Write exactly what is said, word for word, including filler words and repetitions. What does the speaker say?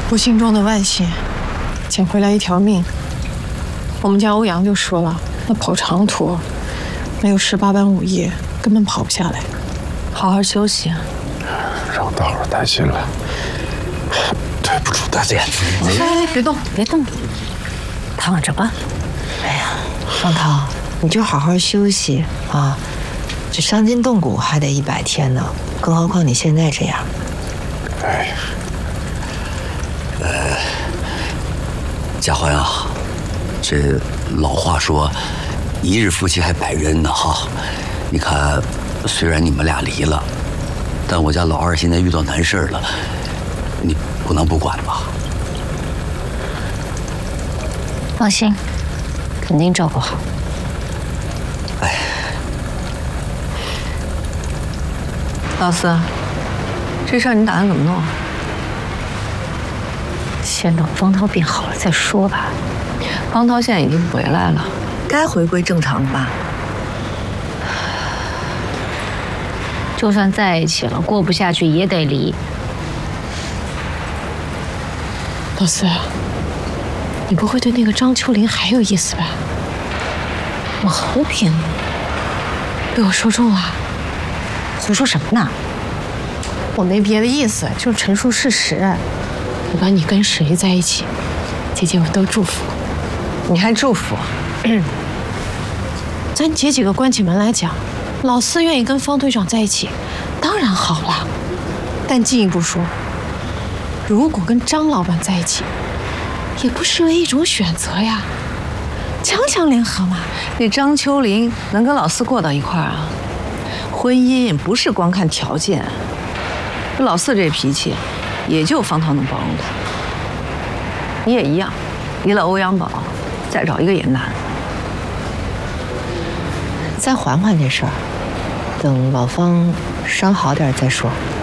不幸中的万幸，捡回来一条命。我们家欧阳就说了，那跑长途，没有十八般武艺，根本跑不下来。好好休息， 让大伙担心了，对不住大家。 哎，别动， 别动，躺着吧。哎呀，方涛，你就好好休息啊！这伤筋动骨还得一百天呢，更何况你现在这样。 哎， 呃，家欢啊，这老话说，一日夫妻还百日恩呢哈。你看，虽然你们俩离了，但我家老二现在遇到难事了，你不能不管吧？ 放心，肯定照顾好。 哎， 老四，这事儿你打算怎么弄？ 先等方涛变好了再说吧。 方涛现在已经回来了，该回归正常了吧？ 就算在一起了，过不下去也得离。 老四，你不会对那个张秋林还有意思吧？ 我和平， 被我说中了。 胡说什么呢？ 我没别的意思，就是陈述事实。不管你跟谁在一起，姐姐我都祝福。 你还祝福？ 嗯，咱姐几个关起门来讲，老四愿意跟方队长在一起，当然好了。但进一步说，如果跟张老板在一起，也不失为一种选择呀。强强联合嘛。 那张秋林能跟老四过到一块儿啊？婚姻不是光看条件。老四这脾气，也就方涛能包容他。你也一样，离了欧阳宝，再找一个也难。 再缓缓这事儿，等老方伤好点再说。